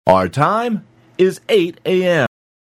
Our time is 8 a.m.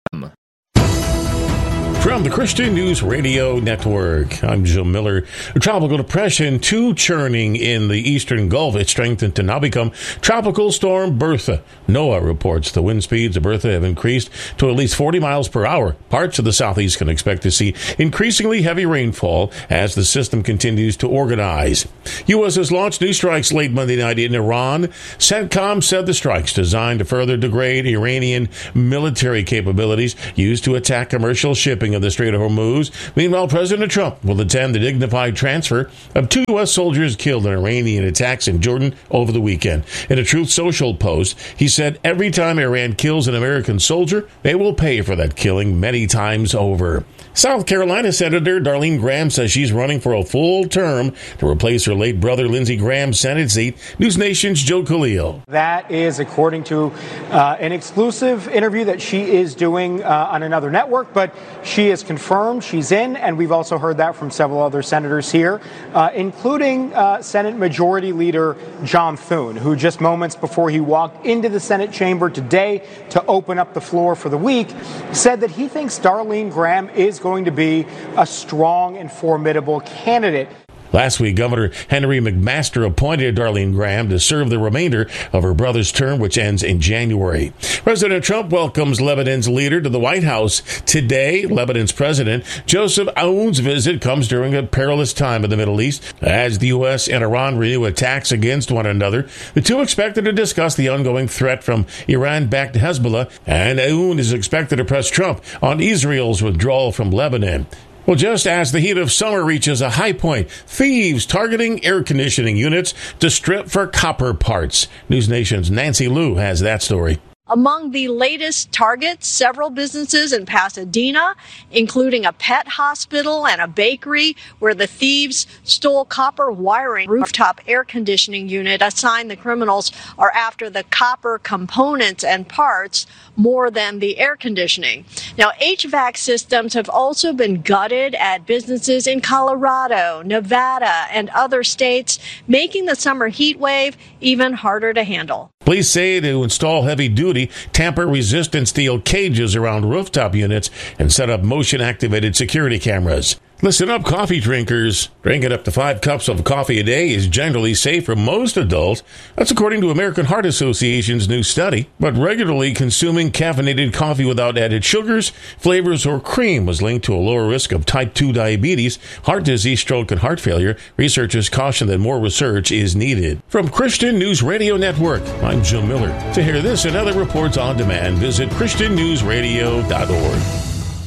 From the Christian News Radio Network, I'm Joe Miller. A tropical depression, too churning in the eastern Gulf. It strengthened to now become Tropical Storm Bertha. NOAA reports the wind speeds of Bertha have increased to at least 40 miles per hour. Parts of the southeast can expect to see increasingly heavy rainfall as the system continues to organize. U.S. has launched new strikes late Monday night in Iran. CENTCOM said the strikes, designed to further degrade Iranian military capabilities, used to attack commercial shipping of the Strait of Hormuz. Meanwhile, President Trump will attend the dignified transfer of 2 U.S. soldiers killed in Iranian attacks in Jordan over the weekend. In a Truth Social post, he said every time Iran kills an American soldier, they will pay for that killing many times over. South Carolina Senator Darlene Graham says she's running for a full term to replace her late brother Lindsey Graham's Senate seat. News Nation's Joe Khalil. That is according to an exclusive interview that she is doing on another network, but she is confirmed she's in, and we've also heard that from several other senators here, including Senate Majority Leader John Thune, who just moments before he walked into the Senate chamber today to open up the floor for the week, said that he thinks Darlene Graham is going to be a strong and formidable candidate. Last week, Governor Henry McMaster appointed Darlene Graham to serve the remainder of her brother's term, which ends in January. President Trump welcomes Lebanon's leader to the White House today. Lebanon's President Joseph Aoun's visit comes during a perilous time in the Middle East as the U.S. and Iran renew attacks against one another. The two expected to discuss the ongoing threat from Iran-backed Hezbollah, and Aoun is expected to press Trump on Israel's withdrawal from Lebanon. Well, just as the heat of summer reaches a high point, thieves targeting air conditioning units to strip for copper parts. News Nation's Nancy Liu has that story. Among the latest targets, several businesses in Pasadena, including a pet hospital and a bakery, where the thieves stole copper wiring rooftop air conditioning unit. A sign the criminals are after the copper components and parts more than the air conditioning. Now, HVAC systems have also been gutted at businesses in Colorado, Nevada, and other states, making the summer heat wave even harder to handle. Police say to install heavy-duty, tamper-resistant steel cages around rooftop units and set up motion-activated security cameras. Listen up, coffee drinkers. Drinking up to 5 cups of coffee a day is generally safe for most adults. That's according to American Heart Association's new study. But regularly consuming caffeinated coffee without added sugars, flavors, or cream was linked to a lower risk of type 2 diabetes, heart disease, stroke, and heart failure. Researchers caution that more research is needed. From Christian News Radio Network, I'm Joe Miller. To hear this and other reports on demand, visit ChristianNewsRadio.org.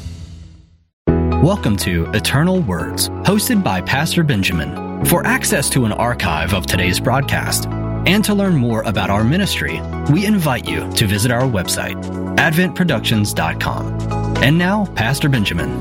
Welcome to Eternal Words, hosted by Pastor Benjamin. For access to an archive of today's broadcast and to learn more about our ministry, we invite you to visit our website, adventproductions.com. And now, Pastor Benjamin.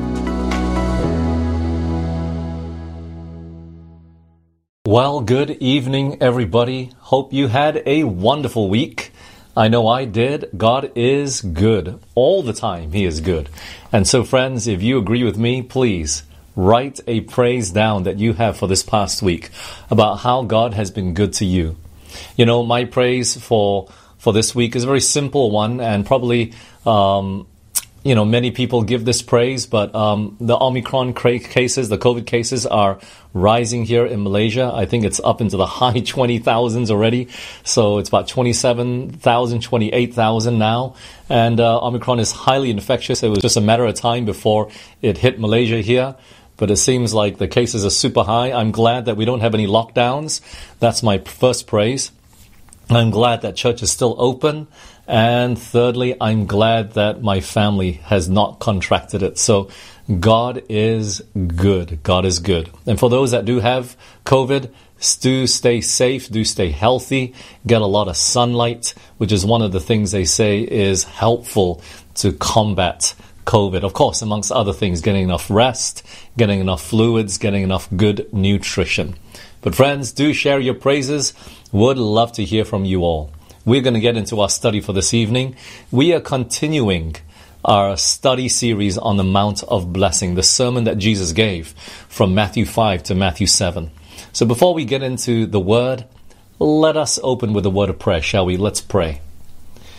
Well, good evening, everybody. Hope you had a wonderful week. I know I did. God is good. All the time, He is good. And so, friends, if you agree with me, please write a praise down that you have for this past week about how God has been good to you. You know, my praise for this week is a very simple one, and probably, many people give this praise, but the Omicron cases, the COVID cases are rising here in Malaysia. I think it's up into the high 20,000s already. So it's about 27,000, 28,000 now. And Omicron is highly infectious. It was just a matter of time before it hit Malaysia here. But it seems like the cases are super high. I'm glad that we don't have any lockdowns. That's my first praise. I'm glad that church is still open. And thirdly, I'm glad that my family has not contracted it. So God is good. God is good. And for those that do have COVID, do stay safe, do stay healthy, get a lot of sunlight, which is one of the things they say is helpful to combat COVID. Of course, amongst other things, getting enough rest, getting enough fluids, getting enough good nutrition. But friends, do share your praises. Would love to hear from you all. We're going to get into our study for this evening. We are continuing our study series on the Mount of Blessing, the sermon that Jesus gave from Matthew 5 to Matthew 7. So before we get into the word, let us open with a word of prayer, shall we? Let's pray.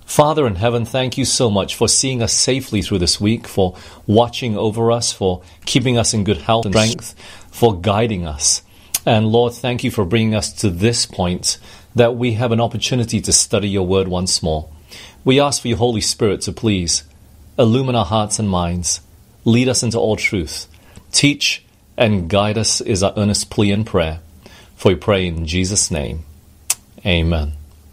Father in heaven, thank you so much for seeing us safely through this week, for watching over us, for keeping us in good health and strength, for guiding us. And Lord, thank you for bringing us to this point that we have an opportunity to study your word once more. We ask for your Holy Spirit to please illumine our hearts and minds, lead us into all truth, teach and guide us is our earnest plea and prayer. For we pray in Jesus' name. Amen.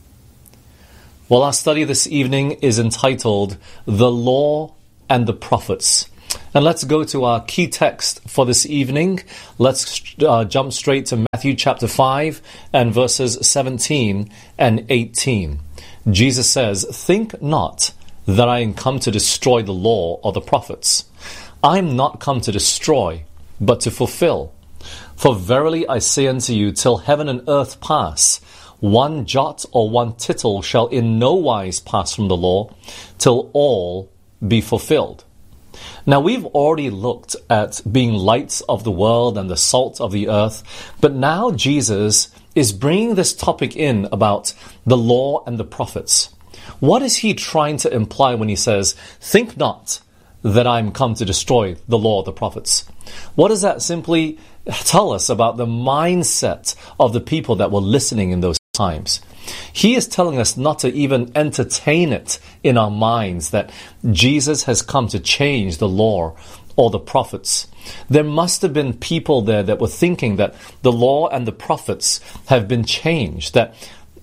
Well, our study this evening is entitled The Law and the Prophets. And let's go to our key text for this evening. Let's jump straight to Matthew chapter 5 and verses 17 and 18. Jesus says, "Think not that I am come to destroy the law or the prophets. I am not come to destroy, but to fulfill. For verily I say unto you, till heaven and earth pass, one jot or one tittle shall in no wise pass from the law, till all be fulfilled." Now, we've already looked at being lights of the world and the salt of the earth, but now Jesus is bringing this topic in about the law and the prophets. What is he trying to imply when he says, "Think not that I am come to destroy the law of the prophets"? What does that simply tell us about the mindset of the people that were listening in those times? He is telling us not to even entertain it in our minds that Jesus has come to change the law or the prophets. There must have been people there that were thinking that the law and the prophets have been changed, that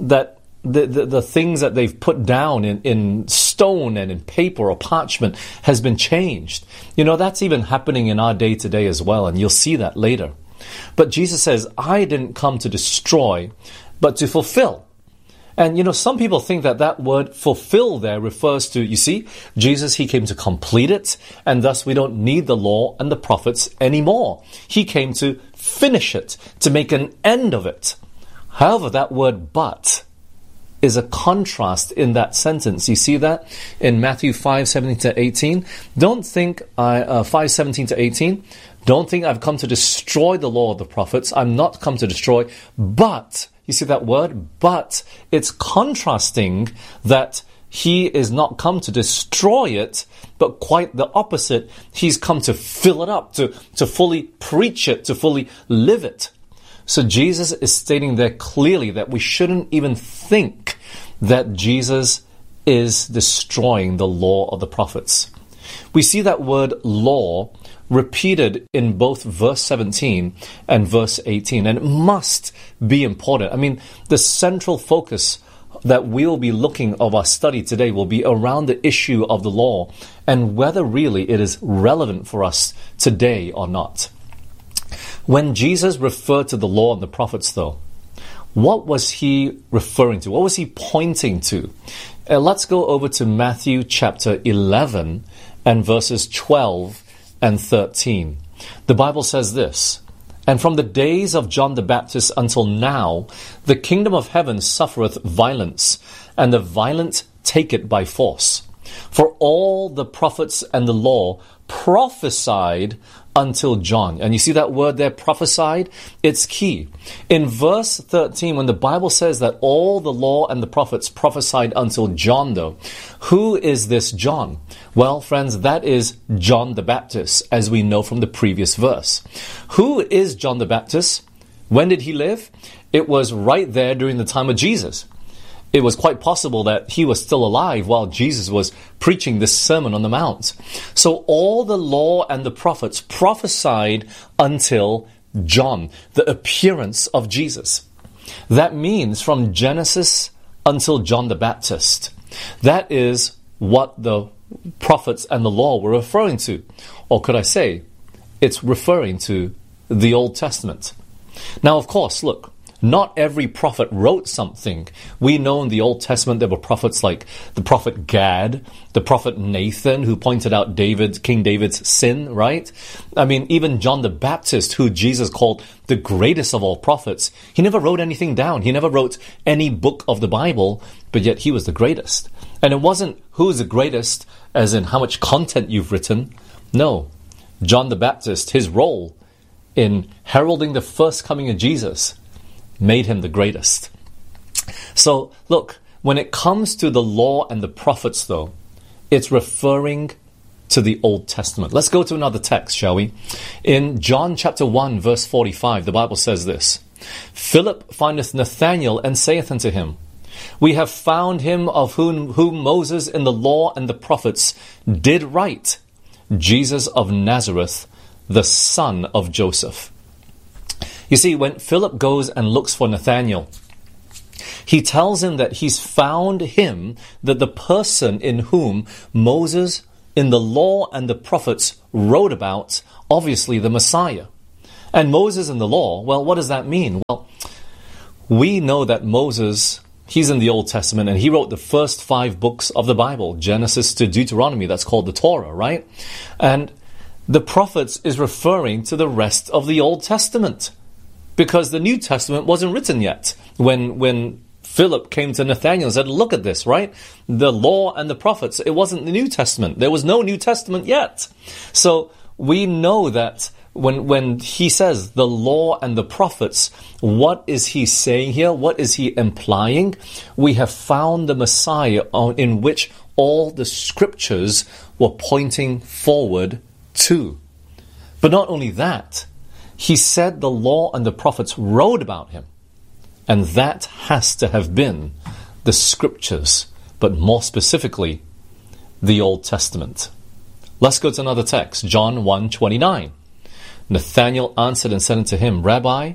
the things that they've put down in stone and in paper or parchment has been changed. You know, that's even happening in our day to day as well, and you'll see that later. But Jesus says, "I didn't come to destroy, but to fulfill." And, you know, some people think that that word fulfill there refers to, you see, Jesus, he came to complete it, and thus we don't need the law and the prophets anymore. He came to finish it, to make an end of it. However, that word "but" is a contrast in that sentence. You see that in Matthew 5:17 to 18. Don't think 5:17 to 18. Don't think I've come to destroy the law of the prophets. I'm not come to destroy, but, you see that word, but, it's contrasting that he is not come to destroy it, but quite the opposite. He's come to fill it up, to fully preach it, to fully live it. So Jesus is stating there clearly that we shouldn't even think that Jesus is destroying the law of the prophets. We see that word law repeated in both verse 17 and verse 18, and it must be important. I mean, the central focus that we'll be looking of our study today will be around the issue of the law and whether really it is relevant for us today or not. When Jesus referred to the law and the prophets, though, what was he referring to? What was he pointing to? Let's go over to Matthew chapter 11 and verses 12 and 13. The Bible says this, "And from the days of John the Baptist until now, the kingdom of heaven suffereth violence, and the violent take it by force. For all the prophets and the law prophesied until John." And you see that word there, prophesied? It's key. In verse 13, when the Bible says that all the law and the prophets prophesied until John, though, who is this John? Well, friends, that is John the Baptist, as we know from the previous verse. Who is John the Baptist? When did he live? It was right there during the time of Jesus. It was quite possible that he was still alive while Jesus was preaching this Sermon on the Mount. So all the law and the prophets prophesied until John, the appearance of Jesus. That means from Genesis until John the Baptist. That is what the prophets and the law were referring to. Or could I say, it's referring to the Old Testament. Now, of course, look, not every prophet wrote something. We know in the Old Testament there were prophets like the prophet Gad, the prophet Nathan, who pointed out King David's sin, right? I mean, even John the Baptist, who Jesus called the greatest of all prophets, he never wrote anything down. He never wrote any book of the Bible, but yet he was the greatest. And it wasn't who is the greatest, as in how much content you've written. No, John the Baptist, his role in heralding the first coming of Jesus made him the greatest. So, look, when it comes to the law and the prophets, though, it's referring to the Old Testament. Let's go to another text, shall we? In John chapter 1, verse 45, the Bible says this: Philip findeth Nathanael, and saith unto him, We have found him of whom Moses in the law and the prophets did write, Jesus of Nazareth, the son of Joseph. You see, when Philip goes and looks for Nathanael, he tells him that he's found him, that the person in whom Moses in the law and the prophets wrote about, obviously the Messiah. And Moses in the law, well, what does that mean? Well, we know that Moses, he's in the Old Testament, and he wrote the first 5 books of the Bible, Genesis to Deuteronomy. That's called the Torah, right? And the prophets is referring to the rest of the Old Testament, because the New Testament wasn't written yet. When Philip came to Nathanael and said, look at this, right? The law and the prophets, it wasn't the New Testament. There was no New Testament yet. So we know that when he says the law and the prophets, what is he saying here? What is he implying? We have found the Messiah in which all the scriptures were pointing forward to. But not only that, he said the law and the prophets wrote about him. And that has to have been the scriptures, but more specifically, the Old Testament. Let's go to another text, John 1:29. Nathanael answered and said unto him, Rabbi,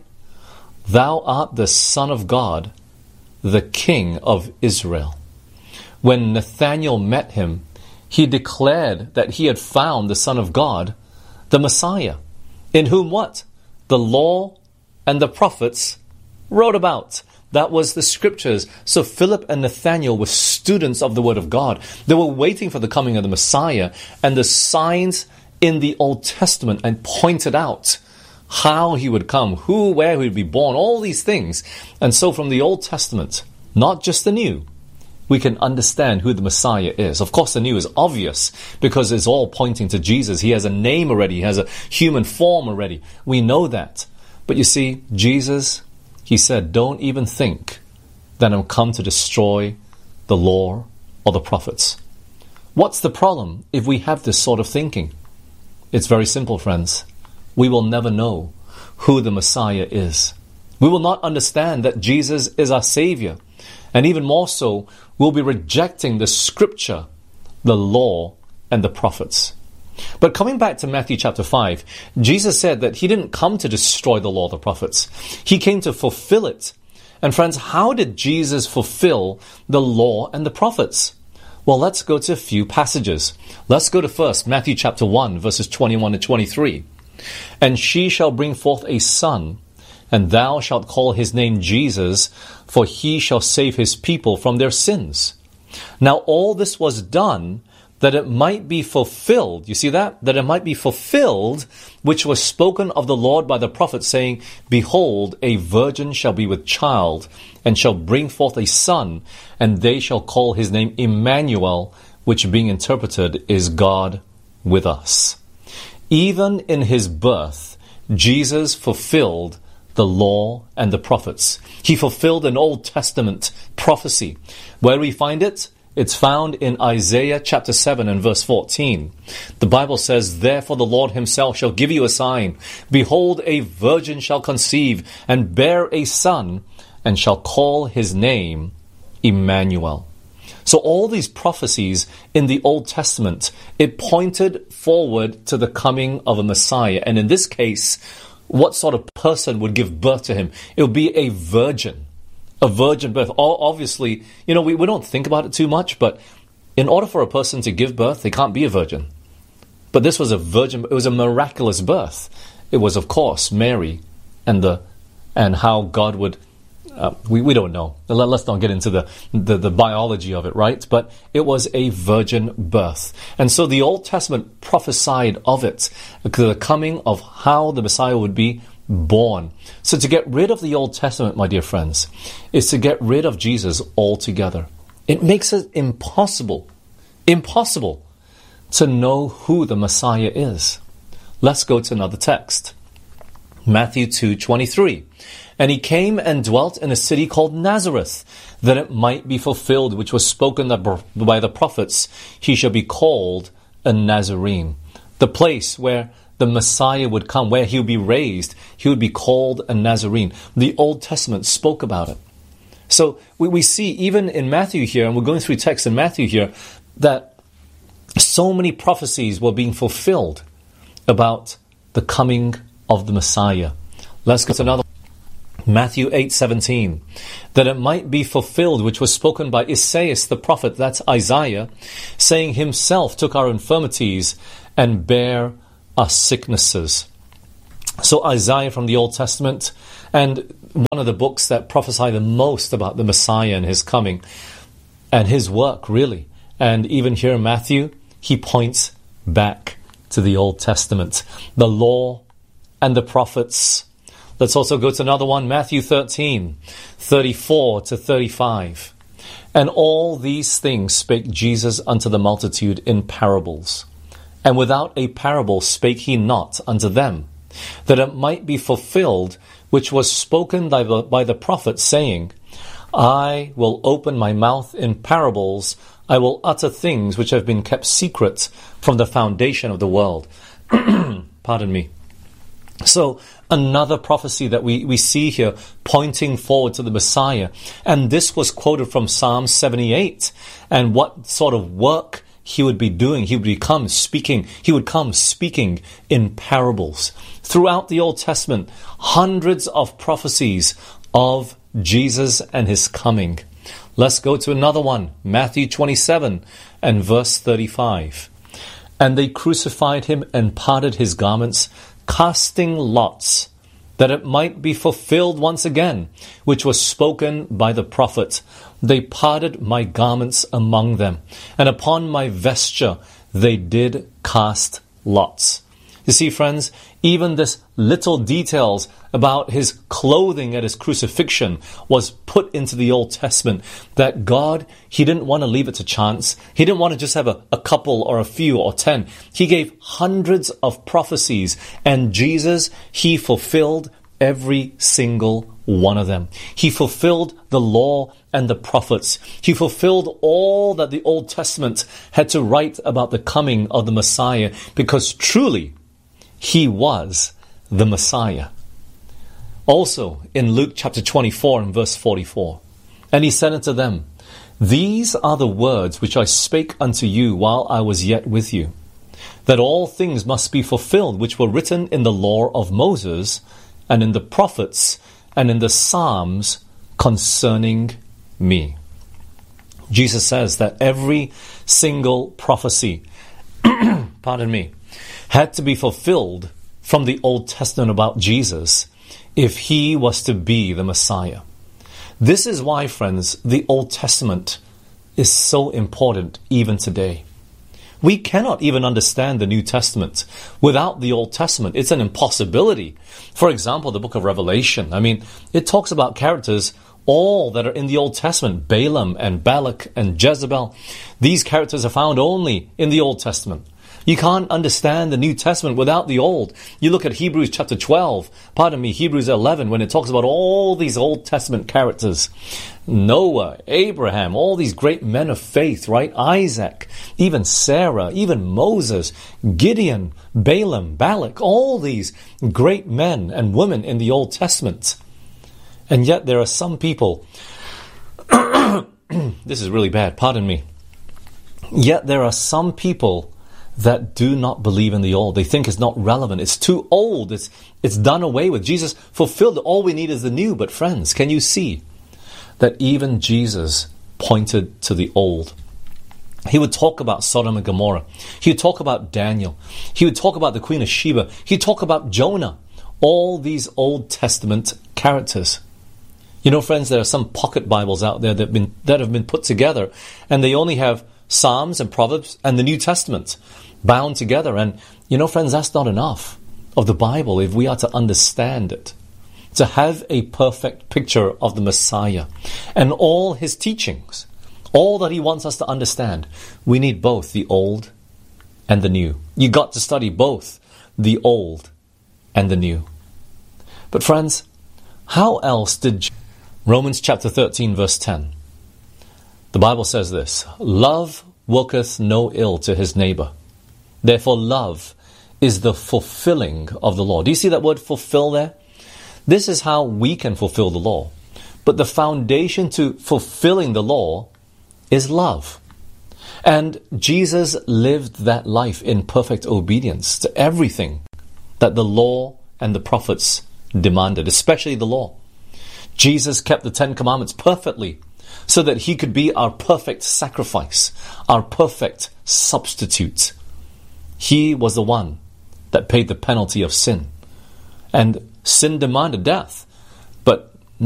thou art the Son of God, the King of Israel. When Nathanael met him, he declared that he had found the Son of God, the Messiah, in whom what? The law and the prophets wrote about. That was the scriptures. So Philip and Nathanael were students of the Word of God. They were waiting for the coming of the Messiah, and the signs in the Old Testament and pointed out how he would come, who, where he would be born, all these things. And so from the Old Testament, not just the New, we can understand who the Messiah is. Of course, the New is obvious because it's all pointing to Jesus. He has a name already. He has a human form already. We know that. But you see, Jesus, he said, don't even think that I'm come to destroy the law or the prophets. What's the problem if we have this sort of thinking? It's very simple, friends. We will never know who the Messiah is. We will not understand that Jesus is our Savior. And even more so, we'll be rejecting the scripture, the law, and the prophets. But coming back to Matthew chapter 5, Jesus said that he didn't come to destroy the law of the prophets. He came to fulfill it. And friends, how did Jesus fulfill the law and the prophets? Well, let's go to a few passages. Let's go to first Matthew chapter 1, verses 21 to 23. And she shall bring forth a son, and thou shalt call his name Jesus, for he shall save his people from their sins. Now all this was done that it might be fulfilled. You see that? That it might be fulfilled, which was spoken of the Lord by the prophet, saying, Behold, a virgin shall be with child, and shall bring forth a son, and they shall call his name Emmanuel, which being interpreted is God with us. Even in his birth, Jesus fulfilled the law and the prophets. He fulfilled an Old Testament prophecy. Where do we find it? It's found in Isaiah chapter 7 and verse 14. The Bible says, Therefore the Lord himself shall give you a sign. Behold, a virgin shall conceive and bear a son, and shall call his name Emmanuel. So all these prophecies in the Old Testament, it pointed forward to the coming of a Messiah. And in this case, what sort of person would give birth to him? It would be a virgin. A virgin birth. Obviously, we don't think about it too much, but in order for a person to give birth, they can't be a virgin. But this was a virgin. It was a miraculous birth. It was, of course, Mary and how God would. We don't know. Let's not get into the biology of it, right? But it was a virgin birth. And so the Old Testament prophesied of it, the coming of how the Messiah would be born. So to get rid of the Old Testament, my dear friends, is to get rid of Jesus altogether. It makes it impossible to know who the Messiah is. Let's go to another text. Matthew 2:23. And he came and dwelt in a city called Nazareth, that it might be fulfilled, which was spoken by the prophets, he shall be called a Nazarene. The place where the Messiah would come, where he would be raised, he would be called a Nazarene. The Old Testament spoke about it. So we see even in Matthew here, and we're going through text in Matthew here, that so many prophecies were being fulfilled about the coming of the Messiah. Let's go to another one. Matthew 8:17, that it might be fulfilled, which was spoken by Isaiah the prophet, that's Isaiah, saying himself took our infirmities and bare our sicknesses. So Isaiah from the Old Testament, and one of the books that prophesy the most about the Messiah and his coming and his work, really. And even here in Matthew, he points back to the Old Testament, the law and the prophets. Let's also go to another one, Matthew 13:34-35. And all these things spake Jesus unto the multitude in parables. And without a parable spake he not unto them, that it might be fulfilled, which was spoken by the prophet, saying, I will open my mouth in parables, I will utter things which have been kept secret from the foundation of the world. Pardon me. So, another prophecy that we see here pointing forward to the Messiah. And this was quoted from Psalm 78. And what sort of work he would be doing. He would come speaking in parables. Throughout the Old Testament, hundreds of prophecies of Jesus and his coming. Let's go to another one, Matthew 27 and verse 35. And they crucified him and parted his garments, casting lots, that it might be fulfilled once again, which was spoken by the prophet. They parted my garments among them, and upon my vesture they did cast lots. You see, friends, even this little details about his clothing at his crucifixion was put into the Old Testament, that God, he didn't want to leave it to chance. He didn't want to just have a couple or a few or 10. He gave hundreds of prophecies, and Jesus, he fulfilled every single one of them. He fulfilled the law and the prophets. He fulfilled all that the Old Testament had to write about the coming of the Messiah, because truly, he was the Messiah. Also, in Luke chapter 24 and verse 44, and he said unto them, These are the words which I spake unto you while I was yet with you, that all things must be fulfilled which were written in the law of Moses, and in the prophets, and in the Psalms concerning me. Jesus says that every single prophecy, had to be fulfilled from the Old Testament about Jesus if he was to be the Messiah. This is why, friends, the Old Testament is so important even today. We cannot even understand the New Testament without the Old Testament. It's an impossibility. For example, the book of Revelation. It talks about characters all that are in the Old Testament. Balaam and Balak and Jezebel. These characters are found only in the Old Testament. You can't understand the New Testament without the Old. You look at Hebrews chapter Hebrews 11, when it talks about all these Old Testament characters. Noah, Abraham, all these great men of faith, right? Isaac, even Sarah, even Moses, Gideon, Balaam, Balak, all these great men and women in the Old Testament. And yet there are some people, this is really bad, pardon me. Yet there are some people that do not believe in the old. They think it's not relevant. It's too old. It's done away with. Jesus fulfilled it. All we need is the new. But friends, can you see that even Jesus pointed to the old? He would talk about Sodom and Gomorrah. He would talk about Daniel. He would talk about the Queen of Sheba. He'd talk about Jonah. All these Old Testament characters. You know, friends, there are some pocket Bibles out there that have been put together, and they only have Psalms and Proverbs and the New Testament bound together. And you know, friends, that's not enough of the Bible if we are to understand it, to have a perfect picture of the Messiah and all his teachings, all that he wants us to understand. We need both the old and the new. You got to study both the old and the new. But friends, How else did Romans chapter 13 verse 10? The Bible says this, love worketh no ill to his neighbor. Therefore love is the fulfilling of the law. Do you see that word fulfill there? This is how we can fulfill the law. But the foundation to fulfilling the law is love. And Jesus lived that life in perfect obedience to everything that the law and the prophets demanded, especially the law. Jesus kept the 10 Commandments perfectly so that he could be our perfect sacrifice, our perfect substitute. He was the one that paid the penalty of sin. And sin demanded death, but